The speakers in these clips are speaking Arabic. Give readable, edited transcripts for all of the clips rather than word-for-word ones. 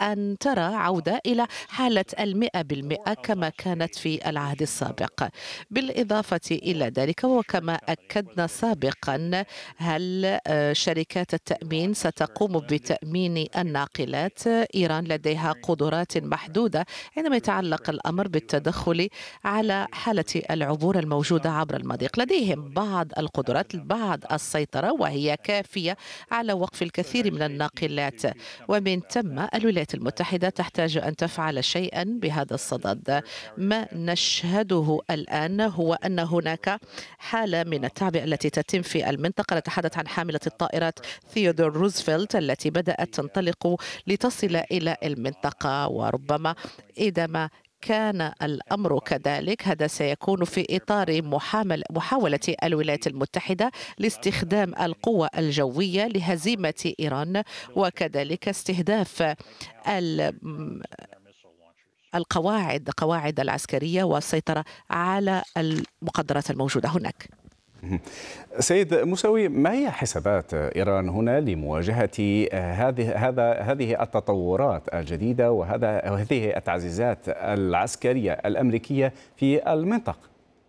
أن ترى عودة إلى حالة 100% كما كانت في العهد السابق. بالإضافة إلى ذلك وكما أكدنا سابقا، هل شركات التأمين ستقوم بتأمين الناقلات؟ إيران لديها قدرات محدودة عندما يتعلق الأمر بالتدخل على حالة العبور الموجودة عبر المضيق. لديهم بعض القدرات، بعض السيطرة، وهي كافية على وقف الكثير من الناقلات، ومن ثم الولايات المتحدة تحتاج أن تفعل شيئا بهذا الصدد. ما نشهده الآن هو أن هناك حالة من التعبئة التي تتم في المنطقة. نتحدث عن حاملة الطائرات ثيودور روزفلت التي بدأت تنطلق لتصل إلى المنطقة، وربما إذا ما كان الأمر كذلك هذا سيكون في إطار محاولة الولايات المتحدة لاستخدام القوة الجوية لهزيمة إيران، وكذلك استهداف قواعد العسكرية والسيطرة على المقدرات الموجودة هناك. سيد موسوي، ما هي حسابات إيران هنا لمواجهة هذه التطورات الجديدة وهذه التعزيزات العسكرية الأمريكية في المنطقة؟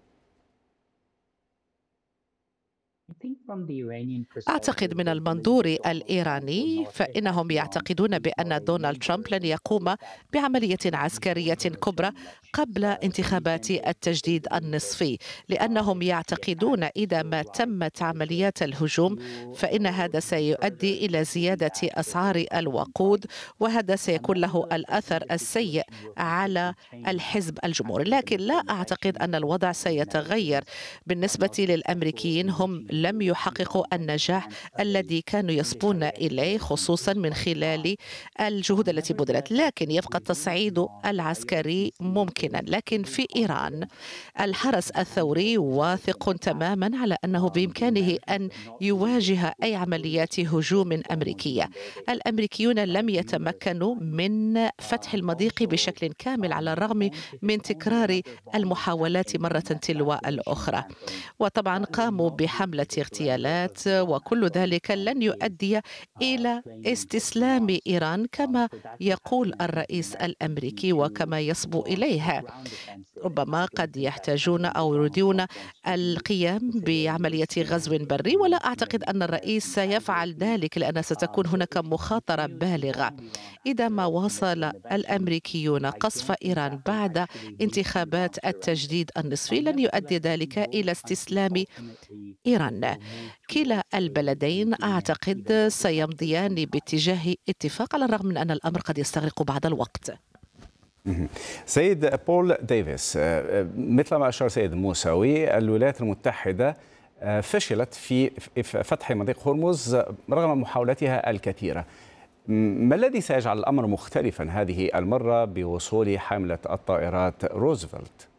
أعتقد من المنظور الإيراني فإنهم يعتقدون بأن دونالد ترامب لن يقوم بعملية عسكرية كبرى قبل انتخابات التجديد النصفي، لأنهم يعتقدون إذا ما تمت عمليات الهجوم فإن هذا سيؤدي إلى زيادة أسعار الوقود، وهذا سيكون له الأثر السيء على الحزب الجمهوري. لكن لا أعتقد أن الوضع سيتغير. بالنسبة للأمريكيين، هم لم يحققوا النجاح الذي كانوا يصبون إليه، خصوصا من خلال الجهود التي بذلت، لكن يبقى التصعيد العسكري ممكنا. لكن في إيران الحرس الثوري واثق تماما على أنه بإمكانه أن يواجه أي عمليات هجوم أمريكية. الأمريكيون لم يتمكنوا من فتح المضيق بشكل كامل على الرغم من تكرار المحاولات مرة تلو الأخرى، وطبعا قاموا بحملة اغتيالات، وكل ذلك لن يؤدي إلى استسلام إيران كما يقول الرئيس الأمريكي وكما يصبو إليها. ربما قد يحتاجون أو يريدون القيام بعملية غزو بري، ولا أعتقد أن الرئيس سيفعل ذلك لأن ستكون هناك مخاطرة بالغة. إذا ما واصل الأمريكيون قصف إيران بعد انتخابات التجديد النصفي لن يؤدي ذلك إلى استسلام إيران. كلا البلدين أعتقد سيمضيان باتجاه اتفاق على الرغم من أن الأمر قد يستغرق بعض الوقت. سيد بول ديفيس، مثل ما أشار سيد موسوي، الولايات المتحدة فشلت في فتح مضيق هرمز رغم محاولاتها الكثيرة. ما الذي سيجعل الأمر مختلفا هذه المرة بوصول حاملة الطائرات روزفلت؟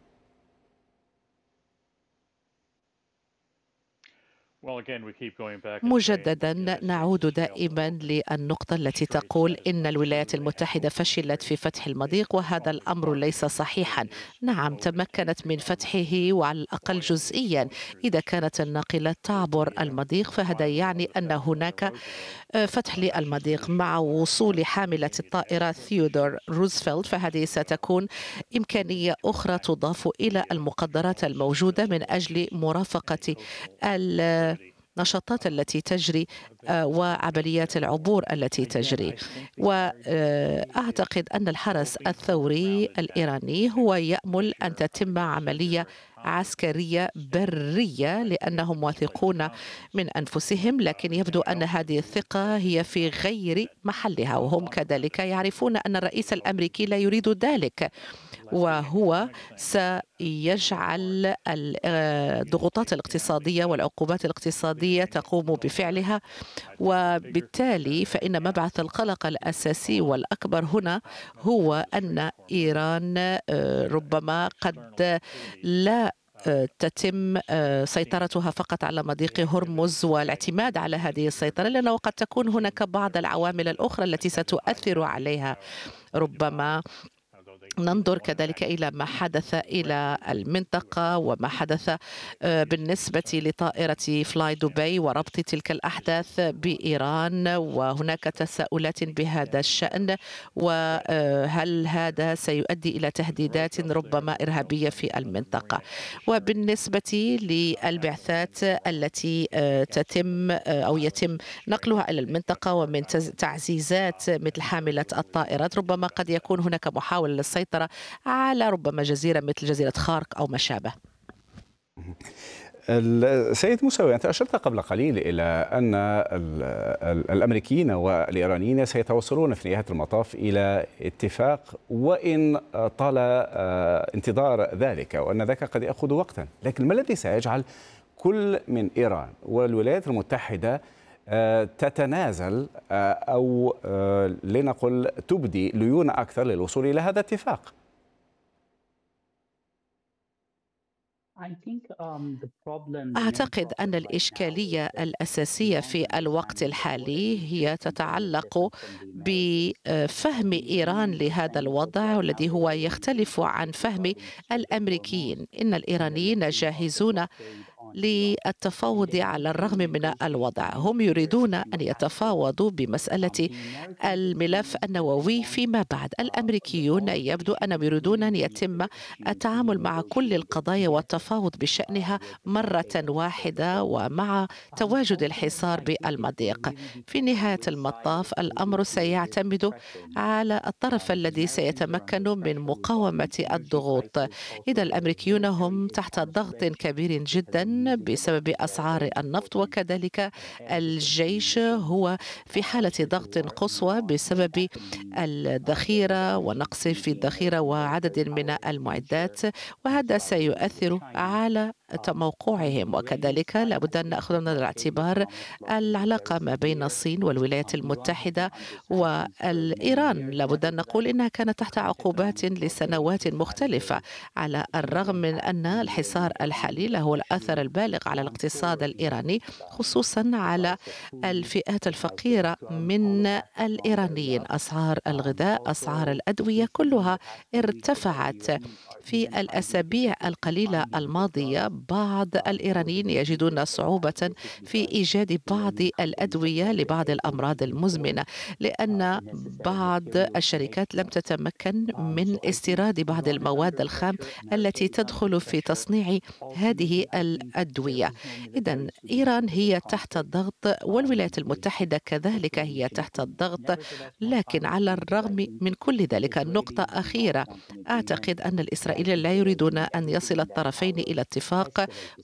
مجددا نعود دائما للنقطة التي تقول إن الولايات المتحدة فشلت في فتح المضيق، وهذا الأمر ليس صحيحا. نعم، تمكنت من فتحه وعلى الأقل جزئيا. إذا كانت الناقلات تعبر المضيق فهذا يعني أن هناك فتح للمضيق. مع وصول حاملة الطائرة ثيودور روزفلت فهذه ستكون إمكانية أخرى تضاف إلى المقدرات الموجودة من أجل مرافقة النشاطات التي تجري وعمليات العبور التي تجري. وأعتقد أن الحرس الثوري الإيراني هو يأمل أن تتم عملية عسكرية برية لأنهم واثقون من أنفسهم، لكن يبدو أن هذه الثقة هي في غير محلها، وهم كذلك يعرفون أن الرئيس الأمريكي لا يريد ذلك، وهو سيجعل الضغوطات الاقتصادية والعقوبات الاقتصادية تقوم بفعلها، وبالتالي فإن مبعث القلق الأساسي والأكبر هنا هو أن إيران ربما قد لا تتم سيطرتها فقط على مضيق هرمز والاعتماد على هذه السيطرة، لأنه قد تكون هناك بعض العوامل الأخرى التي ستؤثر عليها. ربما ننظر كذلك إلى ما حدث إلى المنطقة وما حدث بالنسبة لطائرة فلاي دبي وربط تلك الأحداث بإيران، وهناك تساؤلات بهذا الشأن، وهل هذا سيؤدي إلى تهديدات ربما إرهابية في المنطقة. وبالنسبة للبعثات التي تتم أو يتم نقلها إلى المنطقة ومن تعزيزات مثل حاملة الطائرات، ربما قد يكون هناك محاولة للسيطرة على ربما جزيرة مثل جزيرة خارق أو ما شابه. السيد موسوي، أنت أشرت قبل قليل إلى أن الأمريكيين والإيرانيين سيتوصلون في نهاية المطاف إلى اتفاق، وإن طال انتظار ذلك، وأن ذاك قد يأخذ وقتا، لكن ما الذي سيجعل كل من إيران والولايات المتحدة تتنازل أو لنقل تبدي ليونة أكثر للوصول إلى هذا الاتفاق؟ أعتقد أن الإشكالية الأساسية في الوقت الحالي هي تتعلق بفهم إيران لهذا الوضع، والذي هو يختلف عن فهم الأمريكيين. إن الإيرانيين جاهزون للتفاوض على الرغم من الوضع. هم يريدون أن يتفاوضوا بمسألة الملف النووي فيما بعد. الأمريكيون يبدو أنهم يريدون أن يتم التعامل مع كل القضايا والتفاوض بشأنها مرة واحدة، ومع تواجد الحصار بالمضيق. في نهاية المطاف الأمر سيعتمد على الطرف الذي سيتمكن من مقاومة الضغوط. إذا الأمريكيون هم تحت ضغط كبير جدا بسبب أسعار النفط، وكذلك الجيش هو في حالة ضغط قصوى بسبب الذخيرة ونقص في الذخيرة وعدد من المعدات، وهذا سيؤثر على موقعهم. وكذلك لابد أن نأخذ من الاعتبار العلاقة ما بين الصين والولايات المتحدة والإيران. لابد أن نقول إنها كانت تحت عقوبات لسنوات مختلفة، على الرغم من أن الحصار الحالي له الأثر البالغ على الاقتصاد الإيراني، خصوصا على الفئات الفقيرة من الإيرانيين. أسعار الغذاء، أسعار الأدوية كلها ارتفعت في الأسابيع القليلة الماضية. بعض الإيرانيين يجدون صعوبة في إيجاد بعض الأدوية لبعض الأمراض المزمنة، لأن بعض الشركات لم تتمكن من استيراد بعض المواد الخام التي تدخل في تصنيع هذه الأدوية. إذن إيران هي تحت الضغط، والولايات المتحدة كذلك هي تحت الضغط. لكن على الرغم من كل ذلك، النقطة أخيرة، أعتقد أن الإسرائيليين لا يريدون أن يصل الطرفين إلى اتفاق،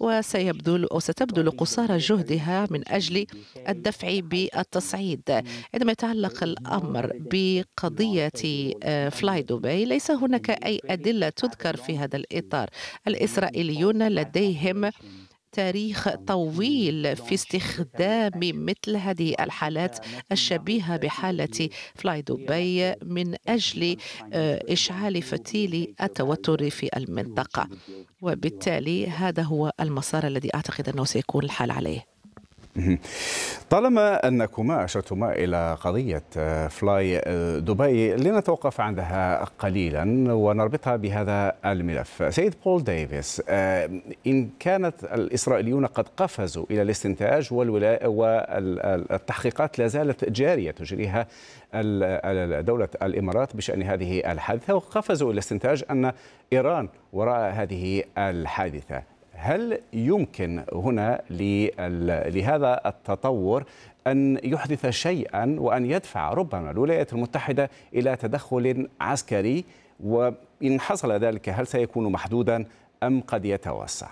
وستبذل قصارى جهدها من أجل الدفع بالتصعيد. عندما يتعلق الأمر بقضية فلاي دبي، ليس هناك أي أدلة تذكر في هذا الإطار. الإسرائيليون لديهم تاريخ طويل في استخدام مثل هذه الحالات الشبيهة بحالة فلاي دبي من أجل إشعال فتيل التوتر في المنطقة، وبالتالي هذا هو المسار الذي أعتقد أنه سيكون الحال عليه. طالما أنكما أشرتما إلى قضية فلاي دبي، لنتوقف عندها قليلا ونربطها بهذا الملف. سيد بول ديفيس، إن كانت الإسرائيليون قد قفزوا إلى الاستنتاج والتحقيقات لا زالت جارية تجريها دولة الإمارات بشأن هذه الحادثة، وقفزوا إلى استنتاج أن إيران وراء هذه الحادثة، هل يمكن هنا لهذا التطور أن يحدث شيئا وأن يدفع ربما الولايات المتحدة إلى تدخل عسكري؟ وإن حصل ذلك هل سيكون محدودا أم قد يتوسع؟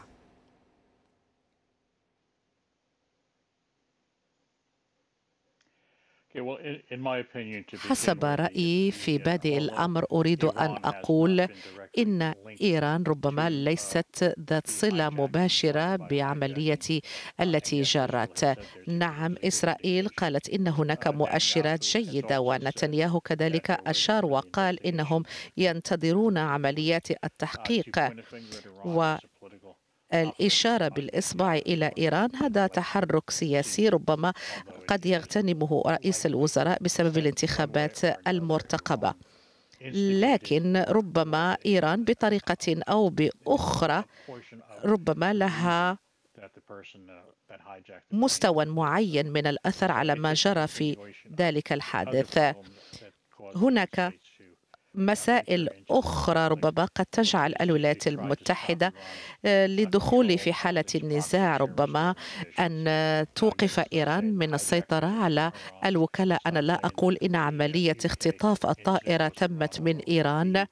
حسب رأيي في بادئ الأمر أريد أن أقول إن إيران ربما ليست ذات صلة مباشرة بعملية التي جرت. نعم، إسرائيل قالت إن هناك مؤشرات جيدة، ونتنياهو كذلك أشار وقال إنهم ينتظرون عمليات التحقيق. الإشارة بالإصبع إلى إيران هذا تحرك سياسي ربما قد يغتنمه رئيس الوزراء بسبب الانتخابات المرتقبة. لكن ربما إيران بطريقة أو بأخرى ربما لها مستوى معين من الأثر على ما جرى في ذلك الحادث. هناك مسائل أخرى ربما قد تجعل الولايات المتحدة للدخول في حالة النزاع، ربما أن توقف إيران من السيطرة على الوكالة. أنا لا أقول إن عملية اختطاف الطائرة تمت من إيران،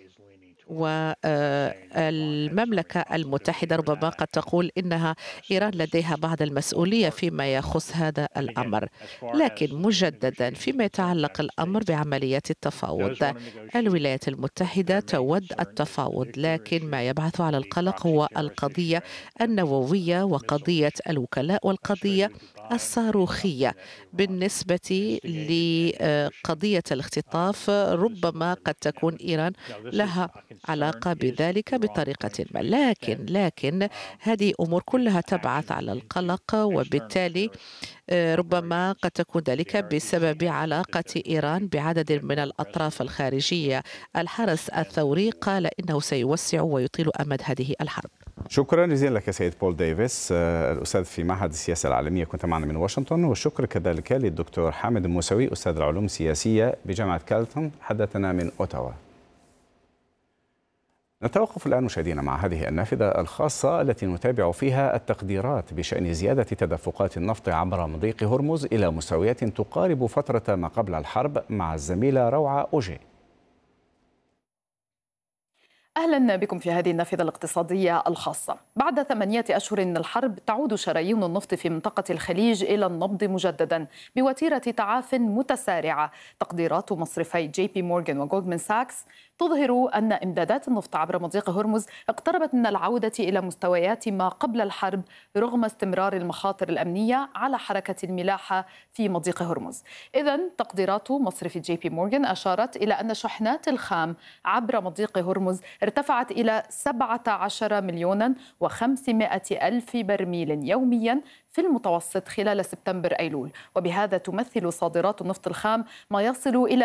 والمملكة المتحدة ربما قد تقول إنها إيران لديها بعض المسؤولية فيما يخص هذا الأمر. لكن مجددا فيما يتعلق الأمر بعمليات التفاوض، الولايات المتحدة تود التفاوض، لكن ما يبعث على القلق هو القضية النووية وقضية الوكلاء والقضية الصاروخية. بالنسبة لقضية الاختطاف ربما قد تكون إيران لها علاقة بذلك بطريقة ما، لكن هذه أمور كلها تبعث على القلق، وبالتالي ربما قد تكون ذلك بسبب علاقة إيران بعدد من الأطراف الخارجية. الحرس الثوري قال إنه سيوسع ويطيل أمد هذه الحرب. شكرا جزيلا لك سيد بول ديفيس، الأستاذ في معهد السياسة العالمية، كنت معنا من واشنطن. والشكر كذلك للدكتور حامد الموسوي أستاذ العلوم السياسية بجامعة كالتون، حدثنا من أوتاوا. نتوقف الآن مشاهدينا مع هذه النافذة الخاصة التي نتابع فيها التقديرات بشأن زيادة تدفقات النفط عبر مضيق هرمز إلى مستويات تقارب فترة ما قبل الحرب مع الزميلة روعة أوجي. أهلا بكم في هذه النافذة الاقتصادية الخاصة. بعد 8 أشهر من الحرب تعود شرايين النفط في منطقة الخليج إلى النبض مجددا بوتيرة تعاف متسارعة. تقديرات مصرفي جي بي مورغان وجولدمان ساكس تظهر أن إمدادات النفط عبر مضيق هرمز اقتربت من العودة إلى مستويات ما قبل الحرب رغم استمرار المخاطر الأمنية على حركة الملاحة في مضيق هرمز. إذن تقديرات مصرف جي بي مورغان أشارت إلى أن شحنات الخام عبر مضيق هرمز ارتفعت إلى 17,500,000 برميل يوميا في المتوسط خلال سبتمبر أيلول، وبهذا تمثل صادرات النفط الخام ما يصل إلى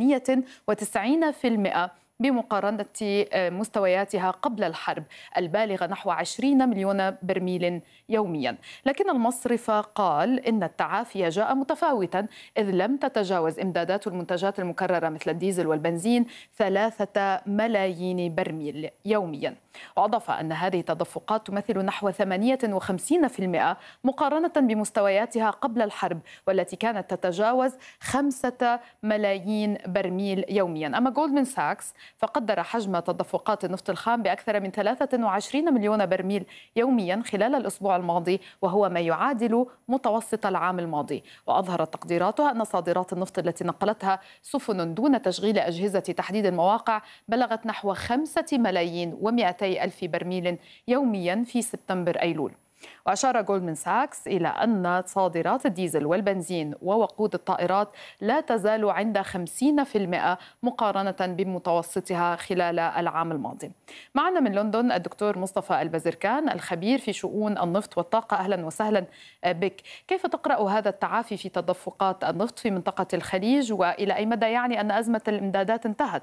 98% بمقارنة مستوياتها قبل الحرب البالغة نحو 20 مليون برميل يوميا. لكن المصرف قال إن التعافي جاء متفاوتا، إذ لم تتجاوز إمدادات المنتجات المكررة مثل الديزل والبنزين 3 ملايين برميل يوميا. وأضاف أن هذه التدفقات تمثل نحو 58% مقارنة بمستوياتها قبل الحرب والتي كانت تتجاوز 5 ملايين برميل يوميا. أما جولدمان ساكس فقدر حجم تدفقات النفط الخام بأكثر من 23 مليون برميل يوميا خلال الأسبوع الماضي، وهو ما يعادل متوسط العام الماضي. وأظهرت تقديراتها أن صادرات النفط التي نقلتها سفن دون تشغيل أجهزة تحديد المواقع بلغت نحو 5 ملايين و200 ألف برميل يوميا في سبتمبر أيلول. وأشار جولدمان ساكس إلى أن صادرات الديزل والبنزين ووقود الطائرات لا تزال عند 50% مقارنة بمتوسطها خلال العام الماضي. معنا من لندن الدكتور مصطفى البزركان الخبير في شؤون النفط والطاقة. أهلا وسهلا بك. كيف تقرأ هذا التعافي في تدفقات النفط في منطقة الخليج، وإلى أي مدى يعني أن أزمة الإمدادات انتهت؟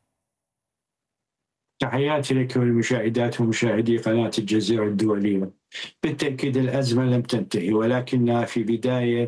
تحياتي لك والمشاهدات ومشاهدي قناة الجزيرة الدولية. بالتأكيد الأزمة لم تنتهي، ولكنها في بداية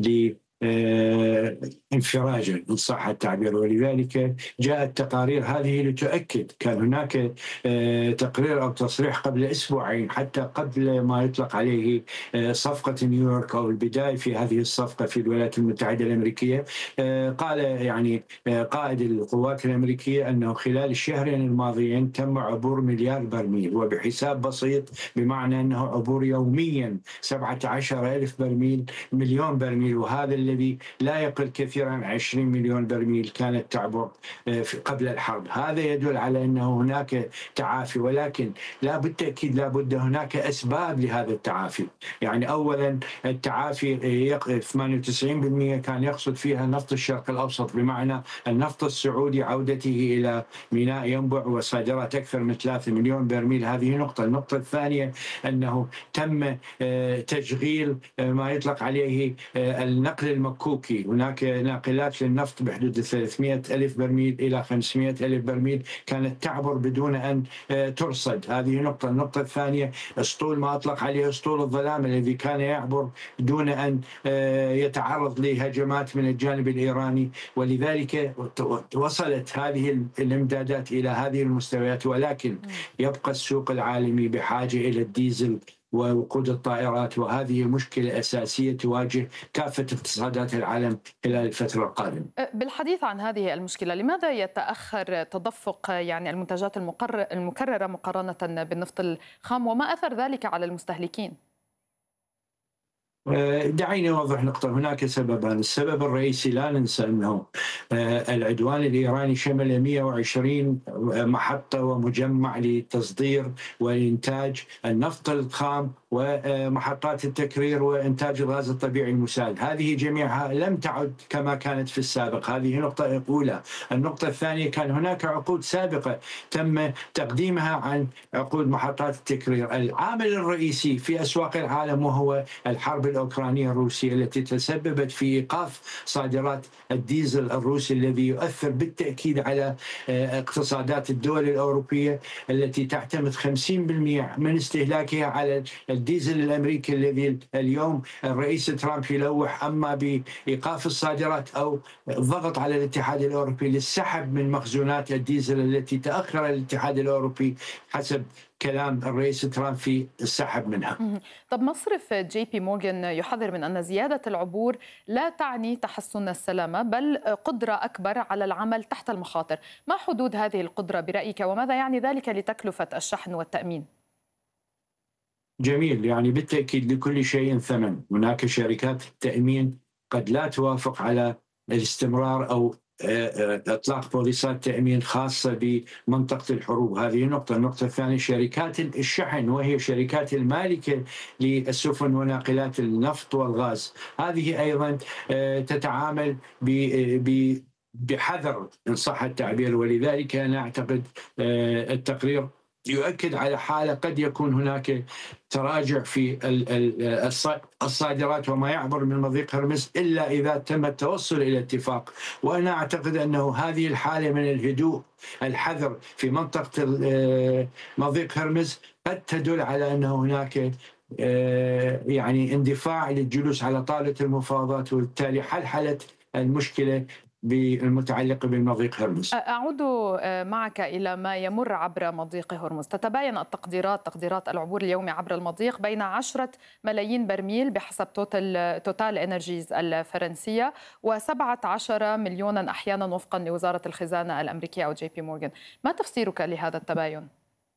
انفراجا إن صح التعبير، ولذلك جاءت تقارير هذه لتؤكد. كان هناك تقرير أو تصريح قبل أسبوعين حتى قبل ما يطلق عليه صفقة نيويورك أو البداية في هذه الصفقة في الولايات المتحدة الأمريكية. قال يعني قائد القوات الأمريكية أنه خلال الشهرين الماضيين تم عبور مليار برميل، وبحساب بسيط بمعنى أنه عبور يوميا 17,000 مليون برميل، وهذا الذي لا يقل كثيرا عن 20 مليون برميل كانت تعبر قبل الحرب. هذا يدل على أنه هناك تعافي، ولكن لا بالتأكيد لا بد هناك أسباب لهذا التعافي. يعني أولا التعافي 98% كان يقصد فيها نفط الشرق الأوسط، بمعنى النفط السعودي عودته إلى ميناء ينبع وصادرات أكثر من 3 مليون برميل. هذه نقطة. النقطة الثانية أنه تم تشغيل ما يطلق عليه النقل المكوكي. هناك ناقلات للنفط بحدود 300 ألف برميل إلى 500 ألف برميل كانت تعبر بدون أن ترصد. هذه نقطة. النقطة الثانية أسطول ما أطلق عليه أسطول الظلام الذي كان يعبر دون أن يتعرض لهجمات من الجانب الإيراني، ولذلك وصلت هذه الإمدادات إلى هذه المستويات. ولكن يبقى السوق العالمي بحاجة إلى الديزل ووقود الطائرات، وهذه مشكلة أساسية تواجه كافة اقتصادات العالم خلال الفترة القادمة. بالحديث عن هذه المشكلة، لماذا يتأخر تدفق يعني المنتجات المكررة مقارنة بالنفط الخام، وما أثر ذلك على المستهلكين؟ دعيني أوضح نقطة. هناك سببان. السبب الرئيسي لا ننسى أنه العدوان الإيراني شمل 120 محطة ومجمع لتصدير وإنتاج النفط الخام ومحطات التكرير وإنتاج الغاز الطبيعي المسال. هذه جميعها لم تعد كما كانت في السابق. هذه نقطة أولى. النقطة الثانية، كان هناك عقود سابقة تم تقديمها عن عقود محطات التكرير. العامل الرئيسي في أسواق العالم وهو الحرب الأوكرانية الروسية التي تسببت في إيقاف صادرات الديزل الروسي، الذي يؤثر بالتأكيد على اقتصادات الدول الأوروبية التي تعتمد 50% من استهلاكها على الديزل الأمريكي، الذي اليوم الرئيس ترامب يلوح أما بإيقاف الصادرات أو الضغط على الاتحاد الأوروبي للسحب من مخزونات الديزل التي تأخر الاتحاد الأوروبي حسب كلام الرئيس ترامب في السحب منها. طب مصرف جي بي مورغان يحذر من أن زيادة العبور لا تعني تحسن السلامة، بل قدرة أكبر على العمل تحت المخاطر. ما حدود هذه القدرة برأيك، وماذا يعني ذلك لتكلفة الشحن والتأمين؟ جميل. يعني بالتأكيد لكل شيء ثمن. هناك شركات التأمين قد لا توافق على الاستمرار أو إطلاق بوليصات تأمين خاصة بمنطقة الحروب. هذه نقطة. النقطة الثانية، شركات الشحن وهي شركات المالكة للسفن وناقلات النفط والغاز، هذه أيضا تتعامل بحذر إن صح التعبير. ولذلك أنا أعتقد التقرير يؤكد على حالة قد يكون هناك تراجع في الصادرات وما يعبر من مضيق هرمز إلا إذا تم التوصل إلى اتفاق. وأنا أعتقد أنه هذه الحالة من الهدوء الحذر في منطقة مضيق هرمز قد تدل على أنه هناك يعني اندفاع للجلوس على طاولة المفاوضات، وبالتالي حلحلة المشكلة المتعلقة بمضيق هرمز. أعود معك إلى ما يمر عبر مضيق هرمز. تتباين تقديرات العبور اليومي عبر المضيق بين 10 ملايين برميل بحسب توتال إنرجيز الفرنسية، و17 مليونا أحيانا وفقا لوزارة الخزانة الأمريكية أو جي بي مورغان. ما تفسيرك لهذا التباين؟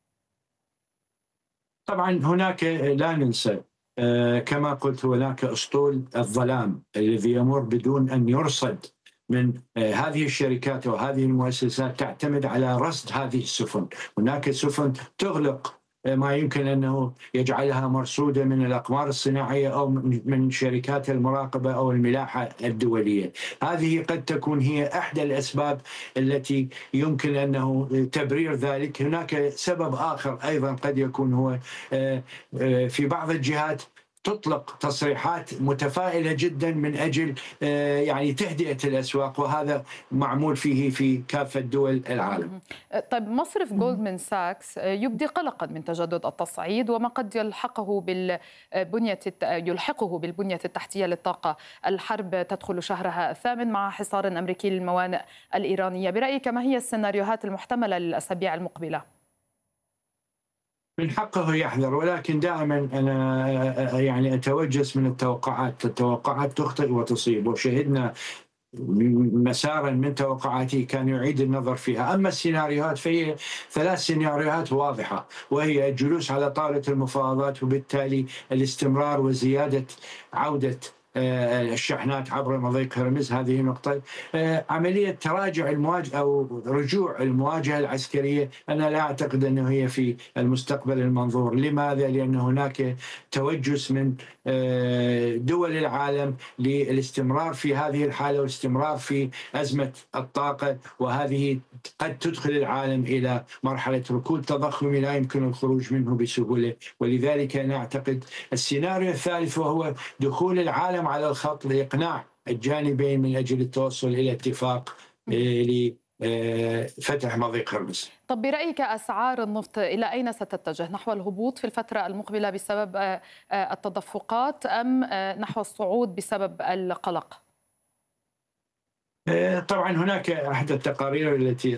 طبعا هناك لا ننسى كما قلت هناك أسطول الظلام الذي يمر بدون أن يرصد من هذه الشركات وهذه المؤسسات تعتمد على رصد هذه السفن. هناك سفن تغلق ما يمكن أنه يجعلها مرصودة من الأقمار الصناعية أو من شركات المراقبة أو الملاحة الدولية. هذه قد تكون هي إحدى الأسباب التي يمكن أنه تبرير ذلك. هناك سبب آخر أيضا قد يكون هو في بعض الجهات تطلق تصريحات متفائلة جدا من أجل يعني تهدئة الأسواق، وهذا معمول فيه في كافة دول العالم. طيب مصرف جولدمان ساكس يبدي قلقا من تجدد التصعيد وما قد يلحقه بالبنية التحتية للطاقة. الحرب تدخل شهرها الثامن مع حصار أمريكي للموانئ الإيرانية. برأيك ما هي السيناريوهات المحتملة للأسابيع المقبلة؟ من حقه يحذر، ولكن دائما أنا يعني أتوجس من التوقعات تخطئ وتصيب، وشهدنا مسارا من توقعاتي كان يعيد النظر فيها. أما السيناريوهات فهي 3 سيناريوهات واضحة، وهي الجلوس على طاولة المفاوضات وبالتالي الاستمرار وزيادة عودة الشحنات عبر مضيق هرمز. هذه نقطة. عملية تراجع المواجهة أو رجوع المواجهة العسكرية أنا لا أعتقد أنه هي في المستقبل المنظور. لماذا؟ لأن هناك توجس من دول العالم للاستمرار في هذه الحالة والاستمرار في أزمة الطاقة، وهذه قد تدخل العالم إلى مرحلة ركود تضخمي لا يمكن الخروج منه بسهولة. ولذلك أنا أعتقد السيناريو الثالث وهو دخول العالم على الخط لإقناع الجانبين من أجل التوصل إلى اتفاق لفتح مضيق هرمز. طب برأيك أسعار النفط إلى أين ستتجه؟ نحو الهبوط في الفترة المقبلة بسبب التدفقات أم نحو الصعود بسبب القلق؟ طبعا هناك أحد التقارير التي